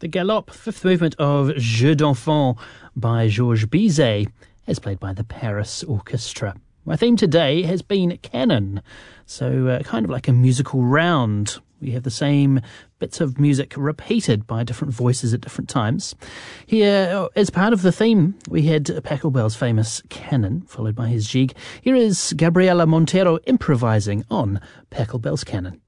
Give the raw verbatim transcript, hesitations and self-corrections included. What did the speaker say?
The Galop, fifth movement of Jeu d'Enfant by Georges Bizet, as played by the Paris Orchestra. My theme today has been canon, so uh, kind of like a musical round. We have the same bits of music repeated by different voices at different times. Here, as part of the theme, we had Pachelbel's famous canon, followed by his jig. Here is Gabriela Montero improvising on Pachelbel's canon.